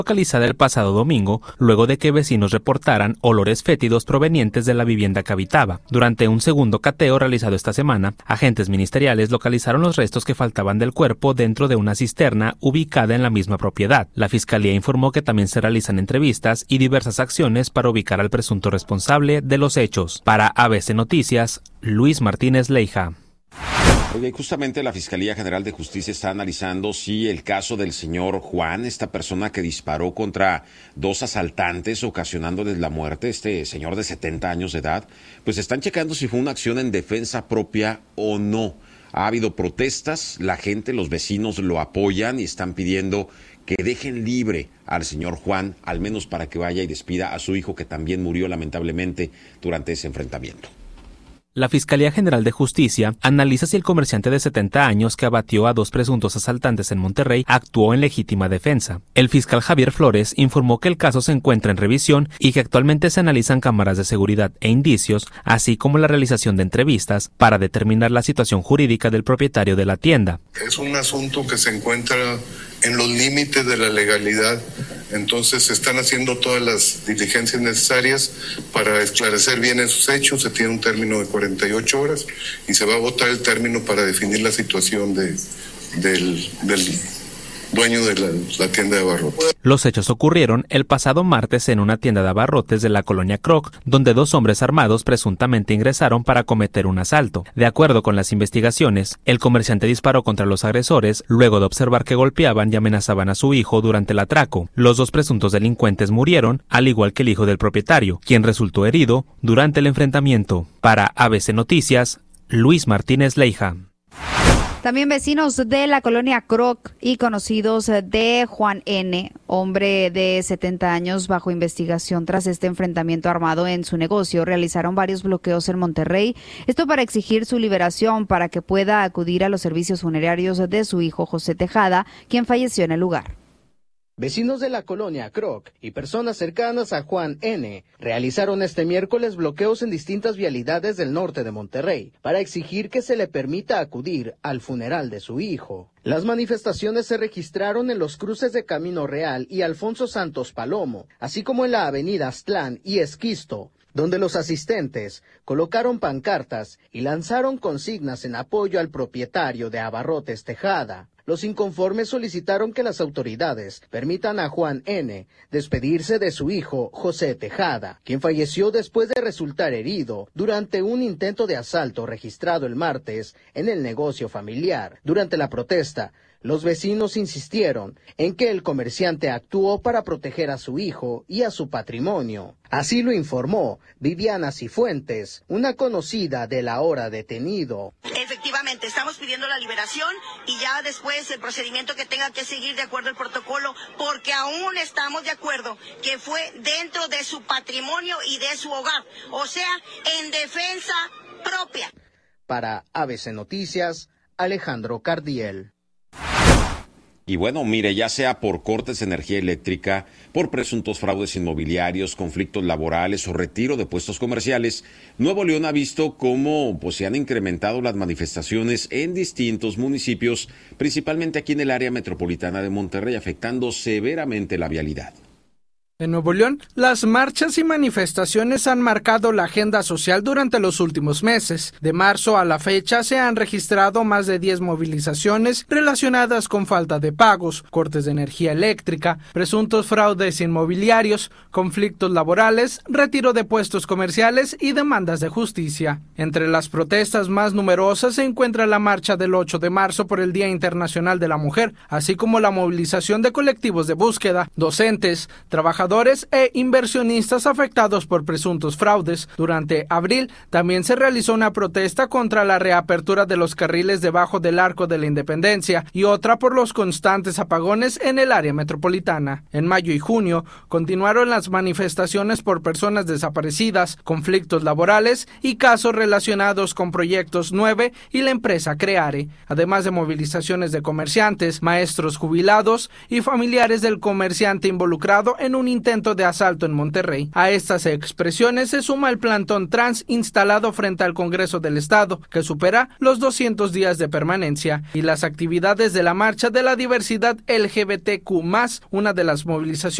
localizada el pasado domingo, luego de que vecinos reportaran olores fétidos provenientes de la vivienda que habitaba. Durante un segundo cateo realizado esta semana, agentes ministeriales localizaron los restos que faltaban del cuerpo dentro de una cisterna ubicada en la misma propiedad. La Fiscalía informó que también se realizan entrevistas y diversas acciones para ubicar al presunto responsable de los hechos. Para ABC Noticias, Luis Martínez Leija. Oye, justamente la Fiscalía General de Justicia está analizando si el caso del señor Juan, esta persona que disparó contra dos asaltantes ocasionándoles la muerte, este señor de 70 años de edad, pues están checando si fue una acción en defensa propia o no. Ha habido protestas, la gente, los vecinos lo apoyan y están pidiendo que dejen libre al señor Juan, al menos para que vaya y despida a su hijo que también murió lamentablemente durante ese enfrentamiento. La Fiscalía General de Justicia analiza si el comerciante de 70 años que abatió a dos presuntos asaltantes en Monterrey actuó en legítima defensa. El fiscal Javier Flores informó que el caso se encuentra en revisión y que actualmente se analizan cámaras de seguridad e indicios, así como la realización de entrevistas para determinar la situación jurídica del propietario de la tienda. Es un asunto que se encuentra en los límites de la legalidad, entonces se están haciendo todas las diligencias necesarias para esclarecer bien esos hechos. Se tiene un término de 48 horas y se va a votar el término para definir la situación del dueño de la tienda de abarrotes. Los hechos ocurrieron el pasado martes en una tienda de abarrotes de la colonia Croc, donde dos hombres armados presuntamente ingresaron para cometer un asalto. De acuerdo con las investigaciones, el comerciante disparó contra los agresores luego de observar que golpeaban y amenazaban a su hijo durante el atraco. Los dos presuntos delincuentes murieron, al igual que el hijo del propietario, quien resultó herido durante el enfrentamiento. Para ABC Noticias, Luis Martínez Leija. También vecinos de la colonia Croc y conocidos de Juan N., hombre de 70 años bajo investigación tras este enfrentamiento armado en su negocio, realizaron varios bloqueos en Monterrey, esto para exigir su liberación para que pueda acudir a los servicios funerarios de su hijo José Tejada, quien falleció en el lugar. Vecinos de la colonia Croc y personas cercanas a Juan N. realizaron este miércoles bloqueos en distintas vialidades del norte de Monterrey para exigir que se le permita acudir al funeral de su hijo. Las manifestaciones se registraron en los cruces de Camino Real y Alfonso Santos Palomo, así como en la avenida Aztlán y Esquisto, donde los asistentes colocaron pancartas y lanzaron consignas en apoyo al propietario de Abarrotes Tejada. Los inconformes solicitaron que las autoridades permitan a Juan N. despedirse de su hijo José Tejada, quien falleció después de resultar herido durante un intento de asalto registrado el martes en el negocio familiar. Durante la protesta, los vecinos insistieron en que el comerciante actuó para proteger a su hijo y a su patrimonio. Así lo informó Viviana Cifuentes, una conocida del ahora detenido. Efectivamente, estamos pidiendo la liberación y ya después el procedimiento que tenga que seguir de acuerdo al protocolo, porque aún estamos de acuerdo que fue dentro de su patrimonio y de su hogar, o sea, en defensa propia. Para ABC Noticias, Alejandro Cardiel. Y bueno, mire, ya sea por cortes de energía eléctrica, por presuntos fraudes inmobiliarios, conflictos laborales o retiro de puestos comerciales, Nuevo León ha visto cómo se han incrementado las manifestaciones en distintos municipios, principalmente aquí en el área metropolitana de Monterrey, afectando severamente la vialidad. En Nuevo León, las marchas y manifestaciones han marcado la agenda social durante los últimos meses. De marzo a la fecha se han registrado más de 10 movilizaciones relacionadas con falta de pagos, cortes de energía eléctrica, presuntos fraudes inmobiliarios, conflictos laborales, retiro de puestos comerciales y demandas de justicia. Entre las protestas más numerosas se encuentra la marcha del 8 de marzo por el Día Internacional de la Mujer, así como la movilización de colectivos de búsqueda, docentes, trabajadores e inversionistas afectados por presuntos fraudes. Durante abril también se realizó una protesta contra la reapertura de los carriles debajo del Arco de la Independencia y otra por los constantes apagones en el área metropolitana. En mayo y junio continuaron las manifestaciones por personas desaparecidas, conflictos laborales y casos relacionados con Proyectos 9 y la empresa Creare, además de movilizaciones de comerciantes, maestros jubilados y familiares del comerciante involucrado en un intento de asalto en Monterrey. A estas expresiones se suma el plantón trans instalado frente al Congreso del Estado, que supera los 200 días de permanencia, y las actividades de la Marcha de la Diversidad LGBTQ+, una de las movilizaciones